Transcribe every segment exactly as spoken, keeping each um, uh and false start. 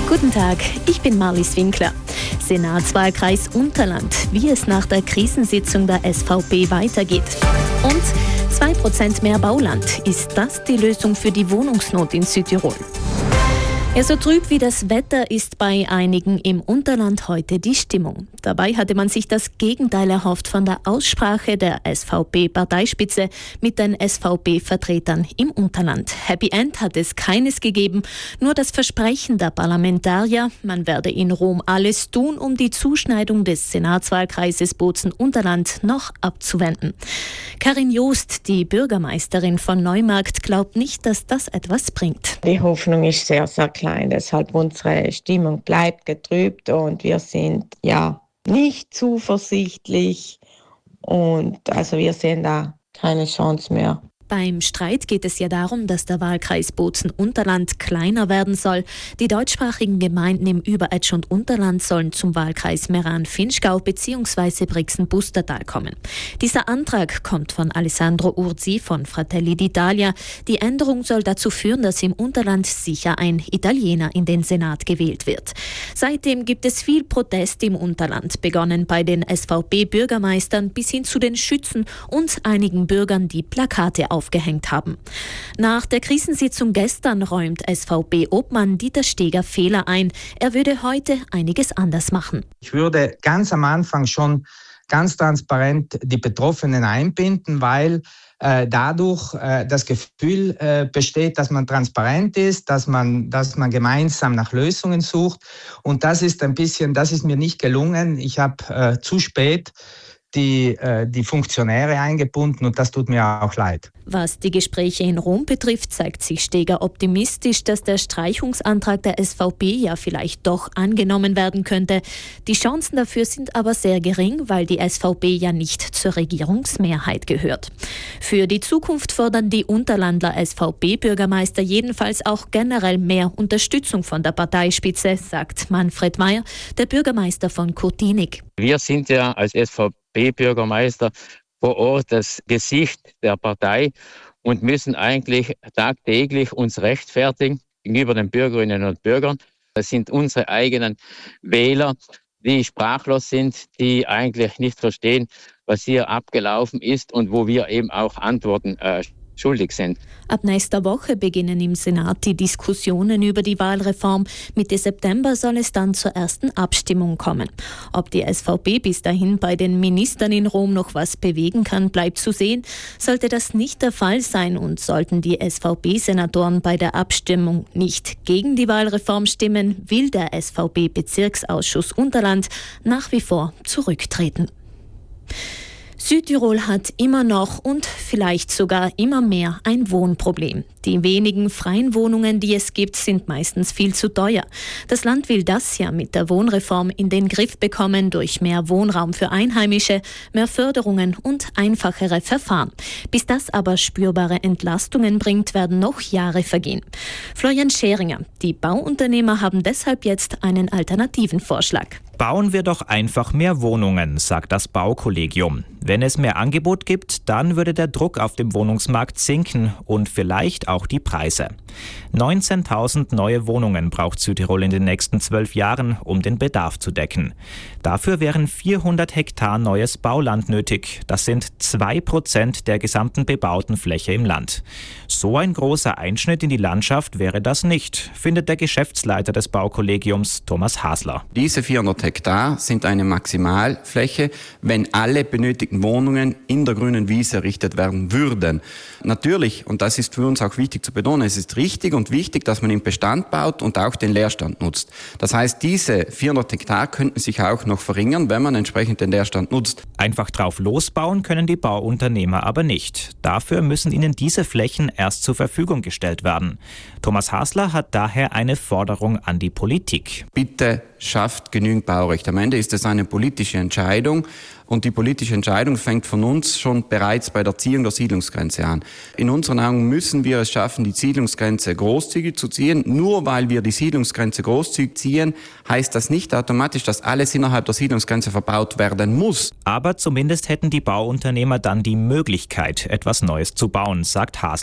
Guten Tag, ich bin Marlies Winkler. Senatswahlkreis Unterland, wie es nach der Krisensitzung der S V P weitergeht. Und zwei Prozent mehr Bauland, ist das die Lösung für die Wohnungsnot in Südtirol? Ja, so trüb wie das Wetter ist bei einigen im Unterland heute die Stimmung. Dabei hatte man sich das Gegenteil erhofft von der Aussprache der S V P-Parteispitze mit den S V P-Vertretern im Unterland. Happy End hat es keines gegeben, nur das Versprechen der Parlamentarier, man werde in Rom alles tun, um die Zuschneidung des Senatswahlkreises Bozen-Unterland noch abzuwenden. Karin Joost, die Bürgermeisterin von Neumarkt, glaubt nicht, dass das etwas bringt. Die Hoffnung ist sehr, sehr klein, deshalb unsere Stimmung bleibt getrübt und wir sind ja nicht zuversichtlich und also wir sehen da keine Chance mehr. Beim Streit geht es ja darum, dass der Wahlkreis Bozen-Unterland kleiner werden soll. Die deutschsprachigen Gemeinden im Überetsch und Unterland sollen zum Wahlkreis Meran-Finchgau bzw. Brixen-Pustertal kommen. Dieser Antrag kommt von Alessandro Urzi von Fratelli d'Italia. Die Änderung soll dazu führen, dass im Unterland sicher ein Italiener in den Senat gewählt wird. Seitdem gibt es viel Protest im Unterland, begonnen bei den S V P-Bürgermeistern bis hin zu den Schützen und einigen Bürgern, die Plakate aufgehängt haben. Nach der Krisensitzung gestern räumt S V P-Obmann Dieter Steger Fehler ein. Er würde heute einiges anders machen. Ich würde ganz am Anfang schon ganz transparent die Betroffenen einbinden, weil äh, dadurch äh, das Gefühl äh, besteht, dass man transparent ist, dass man, dass man gemeinsam nach Lösungen sucht. Und das ist ein bisschen, das ist mir nicht gelungen. Ich habe äh, zu spät Die, äh, die Funktionäre eingebunden und das tut mir auch leid. Was die Gespräche in Rom betrifft, zeigt sich Steger optimistisch, dass der Streichungsantrag der S V P ja vielleicht doch angenommen werden könnte. Die Chancen dafür sind aber sehr gering, weil die S V P ja nicht zur Regierungsmehrheit gehört. Für die Zukunft fordern die Unterlandler S V P-Bürgermeister jedenfalls auch generell mehr Unterstützung von der Parteispitze, sagt Manfred Meyer, der Bürgermeister von Kurtinik. Wir sind ja als S V P-Bürgermeister vor Ort das Gesicht der Partei und müssen eigentlich tagtäglich uns rechtfertigen gegenüber den Bürgerinnen und Bürgern. Das sind unsere eigenen Wähler, die sprachlos sind, die eigentlich nicht verstehen, was hier abgelaufen ist und wo wir eben auch Antworten äh, schuldig sind. Ab nächster Woche beginnen im Senat die Diskussionen über die Wahlreform. Mitte September soll es dann zur ersten Abstimmung kommen. Ob die S V P bis dahin bei den Ministern in Rom noch was bewegen kann, bleibt zu sehen. Sollte das nicht der Fall sein und sollten die S V P-Senatoren bei der Abstimmung nicht gegen die Wahlreform stimmen, will der S V P-Bezirksausschuss Unterland nach wie vor zurücktreten. Südtirol hat immer noch und vielleicht sogar immer mehr ein Wohnproblem. Die wenigen freien Wohnungen, die es gibt, sind meistens viel zu teuer. Das Land will das ja mit der Wohnreform in den Griff bekommen durch mehr Wohnraum für Einheimische, mehr Förderungen und einfachere Verfahren. Bis das aber spürbare Entlastungen bringt, werden noch Jahre vergehen. Florian Scheringer, die Bauunternehmer haben deshalb jetzt einen alternativen Vorschlag. Bauen wir doch einfach mehr Wohnungen, sagt das Baukollegium. Wenn es mehr Angebot gibt, dann würde der Druck auf dem Wohnungsmarkt sinken und vielleicht auch die Preise. neunzehntausend neue Wohnungen braucht Südtirol in den nächsten zwölf Jahren, um den Bedarf zu decken. Dafür wären vierhundert Hektar neues Bauland nötig. Das sind zwei Prozent der gesamten bebauten Fläche im Land. So ein großer Einschnitt in die Landschaft wäre das nicht, findet der Geschäftsleiter des Baukollegiums Thomas Hasler. Diese vierhundert Hektar sind eine Maximalfläche, wenn alle benötigten Wohnungen in der grünen Wiese errichtet werden würden. Natürlich, und das ist für uns auch wichtig zu betonen, es ist richtig und wichtig, dass man im Bestand baut und auch den Leerstand nutzt. Das heißt, diese vierhundert Hektar könnten sich auch noch verringern, wenn man entsprechend den Leerstand nutzt. Einfach drauf losbauen können die Bauunternehmer aber nicht. Dafür müssen ihnen diese Flächen erst zur Verfügung gestellt werden. Thomas Hasler hat daher eine Forderung an die Politik. Bitte schafft genügend Baurecht. Am Ende ist es eine politische Entscheidung und die politische Entscheidung fängt von uns schon bereits bei der Ziehung der Siedlungsgrenze an. In unseren Augen müssen wir es schaffen, die Siedlungsgrenze großzügig zu ziehen. Nur weil wir die Siedlungsgrenze großzügig ziehen, heißt das nicht automatisch, dass alles innerhalb der Siedlungsgrenze verbaut werden muss. Aber zumindest hätten die Bauunternehmer dann die Möglichkeit, etwas Neues zu bauen, sagt Hasler.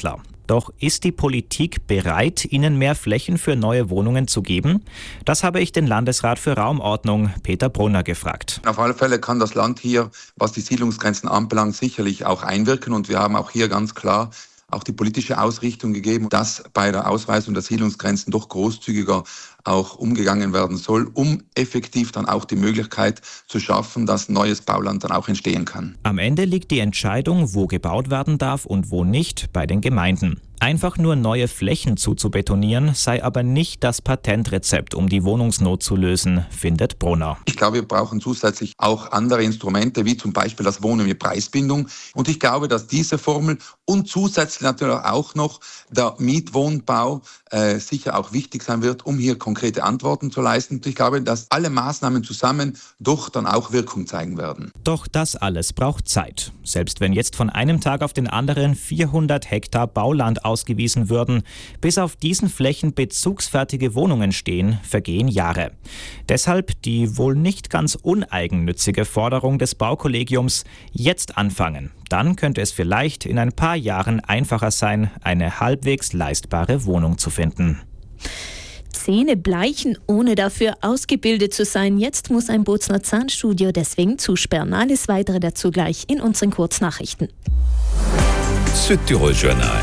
Doch ist die Politik bereit, ihnen mehr Flächen für neue Wohnungen zu geben? Das habe ich den Landesrat für Raumordnung, Peter Brunner, gefragt. Auf alle Fälle kann das Land hier, was die Siedlungsgrenzen anbelangt, sicherlich auch einwirken. Und wir haben auch hier ganz klar auch die politische Ausrichtung gegeben, dass bei der Ausweisung der Siedlungsgrenzen doch großzügiger auch umgegangen werden soll, um effektiv dann auch die Möglichkeit zu schaffen, dass neues Bauland dann auch entstehen kann. Am Ende liegt die Entscheidung, wo gebaut werden darf und wo nicht, bei den Gemeinden. Einfach nur neue Flächen zuzubetonieren, sei aber nicht das Patentrezept, um die Wohnungsnot zu lösen, findet Brunner. Ich glaube, wir brauchen zusätzlich auch andere Instrumente, wie zum Beispiel das Wohnen mit Preisbindung. Und ich glaube, dass diese Formel und zusätzlich natürlich auch noch der Mietwohnbau äh, sicher auch wichtig sein wird, um hier konkrete Antworten zu leisten. Und ich glaube, dass alle Maßnahmen zusammen doch dann auch Wirkung zeigen werden. Doch das alles braucht Zeit. Selbst wenn jetzt von einem Tag auf den anderen vierhundert Hektar Bauland ausgewiesen würden, bis auf diesen Flächen bezugsfertige Wohnungen stehen, vergehen Jahre. Deshalb die wohl nicht ganz uneigennützige Forderung des Baukollegiums: jetzt anfangen. Dann könnte es vielleicht in ein paar Jahren einfacher sein, eine halbwegs leistbare Wohnung zu finden. Zähne bleichen, ohne dafür ausgebildet zu sein. Jetzt muss ein Bozner Zahnstudio deswegen zusperren. Alles Weitere dazu gleich in unseren Kurznachrichten. Südtirol Journal.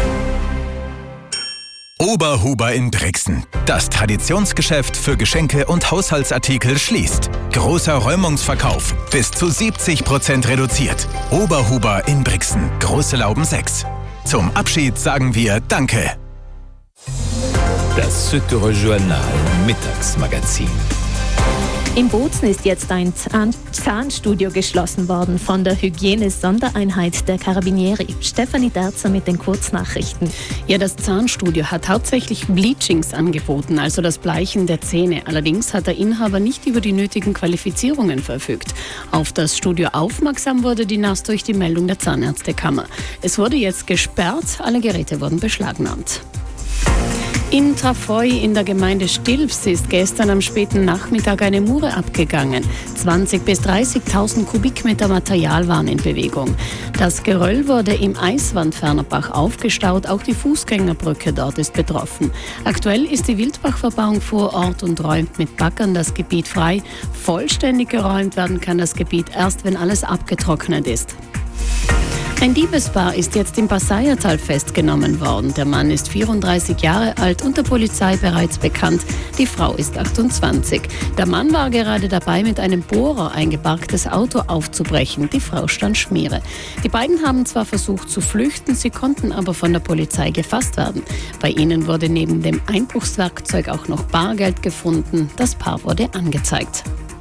Oberhuber in Brixen. Das Traditionsgeschäft für Geschenke und Haushaltsartikel schließt. Großer Räumungsverkauf. Bis zu siebzig Prozent reduziert. Oberhuber in Brixen. Große Lauben sechs. Zum Abschied sagen wir Danke. Das Südtirol Journal Mittagsmagazin. In Bozen ist jetzt ein Zahnstudio geschlossen worden von der Hygiene-Sondereinheit der Carabinieri. Stefanie Derzer mit den Kurznachrichten. Ja, das Zahnstudio hat hauptsächlich Bleachings angeboten, also das Bleichen der Zähne. Allerdings hat der Inhaber nicht über die nötigen Qualifizierungen verfügt. Auf das Studio aufmerksam wurde die N A S durch die Meldung der Zahnärztekammer. Es wurde jetzt gesperrt, alle Geräte wurden beschlagnahmt. In Trafoi in der Gemeinde Stilfs ist gestern am späten Nachmittag eine Mure abgegangen. zwanzigtausend bis dreißigtausend Kubikmeter Material waren in Bewegung. Das Geröll wurde im Eiswandfernerbach aufgestaut, auch die Fußgängerbrücke dort ist betroffen. Aktuell ist die Wildbachverbauung vor Ort und räumt mit Baggern das Gebiet frei. Vollständig geräumt werden kann das Gebiet erst, wenn alles abgetrocknet ist. Ein Diebespaar ist jetzt im Passaiertal festgenommen worden. Der Mann ist vierunddreißig Jahre alt und der Polizei bereits bekannt. Die Frau ist achtundzwanzig. Der Mann war gerade dabei, mit einem Bohrer ein geparktes Auto aufzubrechen. Die Frau stand Schmiere. Die beiden haben zwar versucht zu flüchten, sie konnten aber von der Polizei gefasst werden. Bei ihnen wurde neben dem Einbruchswerkzeug auch noch Bargeld gefunden. Das Paar wurde angezeigt.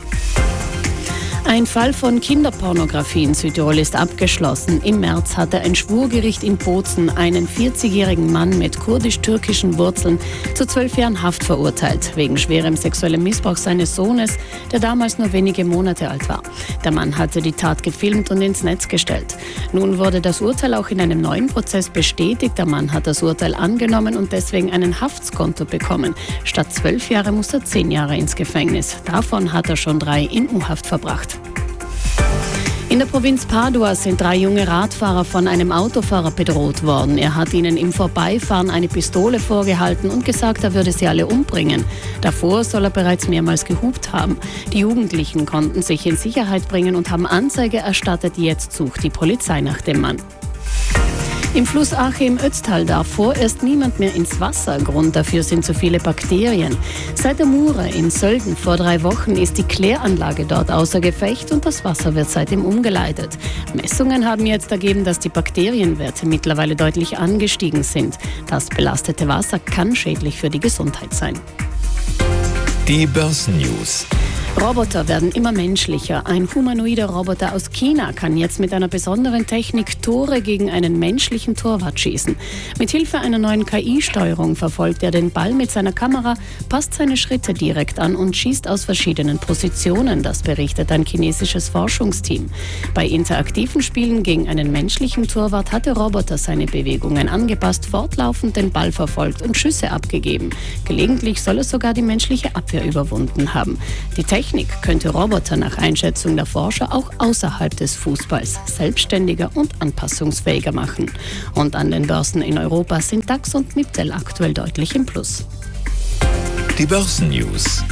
Ein Fall von Kinderpornografie in Südtirol ist abgeschlossen. Im März hatte ein Schwurgericht in Bozen einen vierzigjährigen Mann mit kurdisch-türkischen Wurzeln zu zwölf Jahren Haft verurteilt, wegen schwerem sexuellem Missbrauch seines Sohnes, der damals nur wenige Monate alt war. Der Mann hatte die Tat gefilmt und ins Netz gestellt. Nun wurde das Urteil auch in einem neuen Prozess bestätigt. Der Mann hat das Urteil angenommen und deswegen einen Haftskonto bekommen. Statt zwölf Jahre muss er zehn Jahre ins Gefängnis. Davon hat er schon drei in U-Haft verbracht. In der Provinz Padua sind drei junge Radfahrer von einem Autofahrer bedroht worden. Er hat ihnen im Vorbeifahren eine Pistole vorgehalten und gesagt, er würde sie alle umbringen. Davor soll er bereits mehrmals gehupt haben. Die Jugendlichen konnten sich in Sicherheit bringen und haben Anzeige erstattet. Jetzt sucht die Polizei nach dem Mann. Im Fluss Ache im Ötztal darf vorerst niemand mehr ins Wasser. Grund dafür sind zu viele Bakterien. Seit der Mure in Sölden vor drei Wochen ist die Kläranlage dort außer Gefecht und das Wasser wird seitdem umgeleitet. Messungen haben jetzt ergeben, dass die Bakterienwerte mittlerweile deutlich angestiegen sind. Das belastete Wasser kann schädlich für die Gesundheit sein. Die Börsennews. Roboter werden immer menschlicher. Ein humanoider Roboter aus China kann jetzt mit einer besonderen Technik Tore gegen einen menschlichen Torwart schießen. Mit Hilfe einer neuen K I-Steuerung verfolgt er den Ball mit seiner Kamera, passt seine Schritte direkt an und schießt aus verschiedenen Positionen. Das berichtet ein chinesisches Forschungsteam. Bei interaktiven Spielen gegen einen menschlichen Torwart hat der Roboter seine Bewegungen angepasst, fortlaufend den Ball verfolgt und Schüsse abgegeben. Gelegentlich soll er sogar die menschliche Abwehr überwunden haben. Die Technik Technik könnte Roboter nach Einschätzung der Forscher auch außerhalb des Fußballs selbstständiger und anpassungsfähiger machen. Und an den Börsen in Europa sind DAX und MIPTEL aktuell deutlich im Plus. Die Börsennews.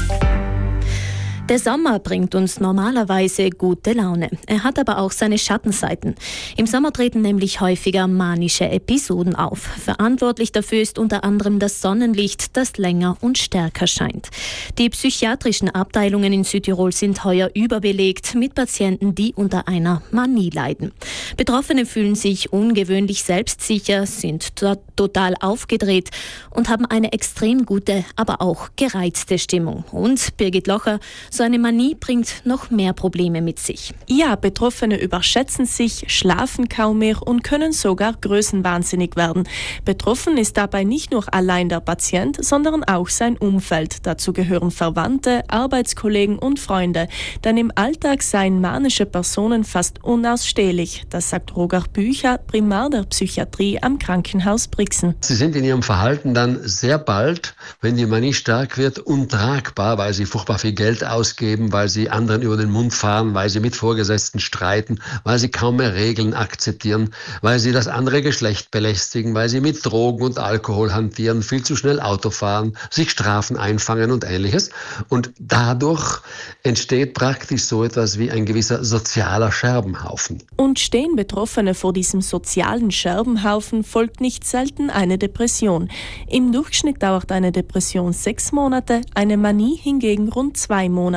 Der Sommer bringt uns normalerweise gute Laune. Er hat aber auch seine Schattenseiten. Im Sommer treten nämlich häufiger manische Episoden auf. Verantwortlich dafür ist unter anderem das Sonnenlicht, das länger und stärker scheint. Die psychiatrischen Abteilungen in Südtirol sind heuer überbelegt mit Patienten, die unter einer Manie leiden. Betroffene fühlen sich ungewöhnlich selbstsicher, sind to- total aufgedreht und haben eine extrem gute, aber auch gereizte Stimmung. Und Birgit Locher, so eine Manie bringt noch mehr Probleme mit sich. Ja, Betroffene überschätzen sich, schlafen kaum mehr und können sogar größenwahnsinnig werden. Betroffen ist dabei nicht nur allein der Patient, sondern auch sein Umfeld. Dazu gehören Verwandte, Arbeitskollegen und Freunde. Denn im Alltag seien manische Personen fast unausstehlich. Das sagt Roger Bücher, Primar der Psychiatrie am Krankenhaus Brixen. Sie sind in ihrem Verhalten dann sehr bald, wenn die Manie stark wird, untragbar, weil sie furchtbar viel Geld ausgeben, weil sie anderen über den Mund fahren, weil sie mit Vorgesetzten streiten, weil sie kaum mehr Regeln akzeptieren, weil sie das andere Geschlecht belästigen, weil sie mit Drogen und Alkohol hantieren, viel zu schnell Auto fahren, sich Strafen einfangen und Ähnliches. Und dadurch entsteht praktisch so etwas wie ein gewisser sozialer Scherbenhaufen. Und stehen Betroffene vor diesem sozialen Scherbenhaufen, folgt nicht selten eine Depression. Im Durchschnitt dauert eine Depression sechs Monate, eine Manie hingegen rund zwei Monate.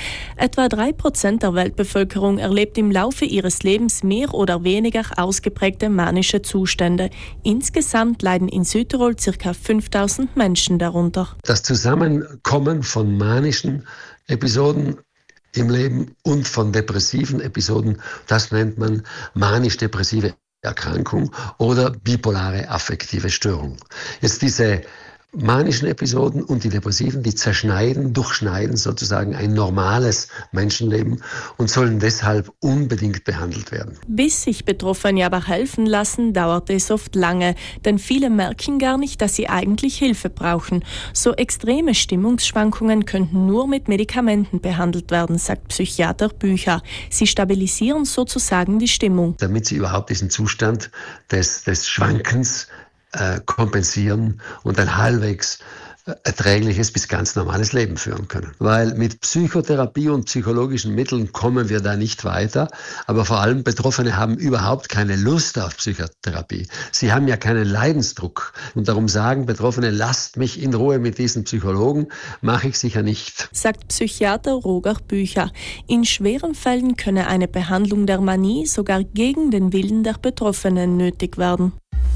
Etwa drei Prozent der Weltbevölkerung erlebt im Laufe ihres Lebens mehr oder weniger ausgeprägte manische Zustände. Insgesamt leiden in Südtirol ca. fünftausend Menschen darunter. Das Zusammenkommen von manischen Episoden im Leben und von depressiven Episoden, das nennt man manisch-depressive Erkrankung oder bipolare affektive Störung. Jetzt diese manischen Episoden und die depressiven, die zerschneiden, durchschneiden sozusagen ein normales Menschenleben und sollen deshalb unbedingt behandelt werden. Bis sich Betroffene aber helfen lassen, dauert es oft lange, denn viele merken gar nicht, dass sie eigentlich Hilfe brauchen. So extreme Stimmungsschwankungen könnten nur mit Medikamenten behandelt werden, sagt Psychiater Bücher. Sie stabilisieren sozusagen die Stimmung. Damit sie überhaupt diesen Zustand des, des Schwankens Äh, kompensieren und ein halbwegs äh, erträgliches bis ganz normales Leben führen können. Weil mit Psychotherapie und psychologischen Mitteln kommen wir da nicht weiter, aber vor allem Betroffene haben überhaupt keine Lust auf Psychotherapie. Sie haben ja keinen Leidensdruck und darum sagen Betroffene, lasst mich in Ruhe mit diesen Psychologen, mache ich sicher nicht. Sagt Psychiater Roger Bücher. In schweren Fällen könne eine Behandlung der Manie sogar gegen den Willen der Betroffenen nötig werden.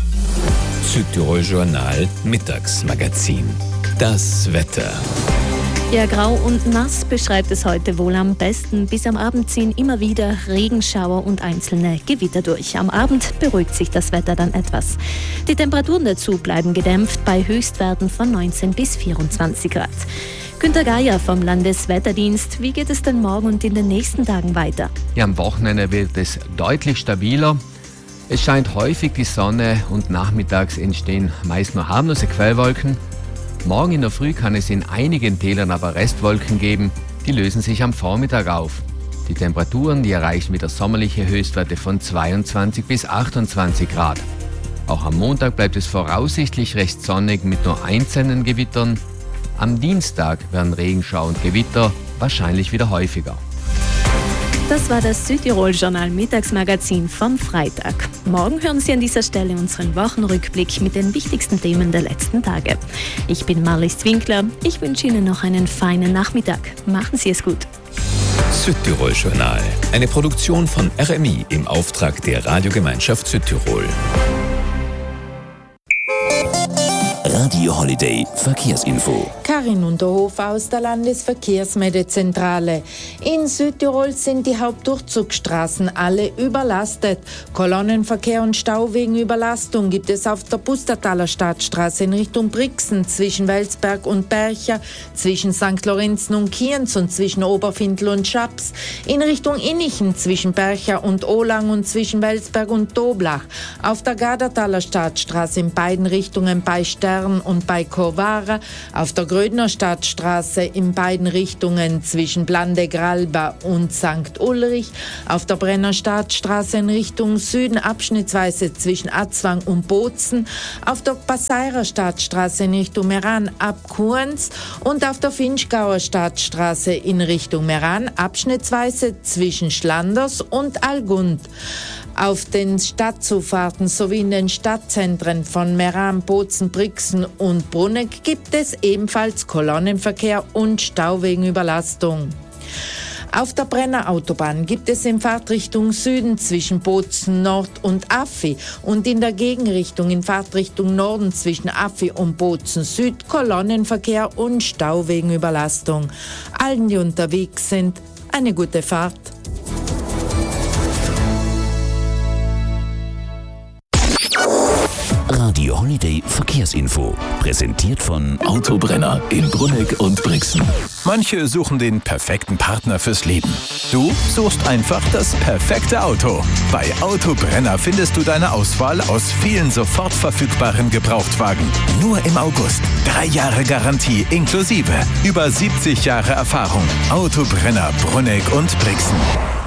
Südtirol Journal Mittagsmagazin. Das Wetter. Ja, grau und nass beschreibt es heute wohl am besten. Bis am Abend ziehen immer wieder Regenschauer und einzelne Gewitter durch. Am Abend beruhigt sich das Wetter dann etwas. Die Temperaturen dazu bleiben gedämpft bei Höchstwerten von neunzehn bis vierundzwanzig Grad. Günter Geier vom Landeswetterdienst. Wie geht es denn morgen und in den nächsten Tagen weiter? Ja, am Wochenende wird es deutlich stabiler. Es scheint häufig die Sonne und nachmittags entstehen meist nur harmlose Quellwolken. Morgen in der Früh kann es in einigen Tälern aber Restwolken geben, die lösen sich am Vormittag auf. Die Temperaturen, die erreichen wieder sommerliche Höchstwerte von zweiundzwanzig bis achtundzwanzig Grad. Auch am Montag bleibt es voraussichtlich recht sonnig mit nur einzelnen Gewittern. Am Dienstag werden Regenschauer und Gewitter wahrscheinlich wieder häufiger. Das war das Südtirol-Journal Mittagsmagazin vom Freitag. Morgen hören Sie an dieser Stelle unseren Wochenrückblick mit den wichtigsten Themen der letzten Tage. Ich bin Marlies Winkler. Ich wünsche Ihnen noch einen feinen Nachmittag. Machen Sie es gut. Südtirol Journal, eine Produktion von R M I im Auftrag der Radiogemeinschaft Südtirol. Radio Holiday Verkehrsinfo. Karin Unterhof aus der Landesverkehrsmeldezentrale. In Südtirol sind die Hauptdurchzugsstraßen alle überlastet. Kolonnenverkehr und Stau wegen Überlastung gibt es auf der Pustertaler Stadtstraße in Richtung Brixen, zwischen Welsberg und Bercher, zwischen Sankt Lorenzen und Kienz und zwischen Oberfindl und Schaps, in Richtung Innichen zwischen Bercher und Olang und zwischen Welsberg und Doblach, auf der Gardertaler Stadtstraße in beiden Richtungen bei Stern Bern und bei Corvara, auf der Grödner Stadtstraße in beiden Richtungen zwischen Blandegralba und Sankt Ulrich, auf der Brenner Stadtstraße in Richtung Süden abschnittsweise zwischen Atzwang und Bozen, auf der Passeirer Stadtstraße in Richtung Meran ab Kurns und auf der Finchgauer Stadtstraße in Richtung Meran abschnittsweise zwischen Schlanders und Algund. Auf den Stadtzufahrten sowie in den Stadtzentren von Meran, Bozen, Brixen und Bruneck gibt es ebenfalls Kolonnenverkehr und Stau wegen Überlastung. Auf der Brenner Autobahn gibt es in Fahrtrichtung Süden zwischen Bozen Nord und Affi und in der Gegenrichtung in Fahrtrichtung Norden zwischen Affi und Bozen Süd Kolonnenverkehr und Stau wegen Überlastung. Allen, die unterwegs sind, eine gute Fahrt. Radio Holiday Verkehrsinfo. Präsentiert von Autobrenner in Bruneck und Brixen. Manche suchen den perfekten Partner fürs Leben. Du suchst einfach das perfekte Auto. Bei Autobrenner findest du deine Auswahl aus vielen sofort verfügbaren Gebrauchtwagen. Nur im August. Drei Jahre Garantie inklusive. Über siebzig Jahre Erfahrung. Autobrenner Bruneck und Brixen.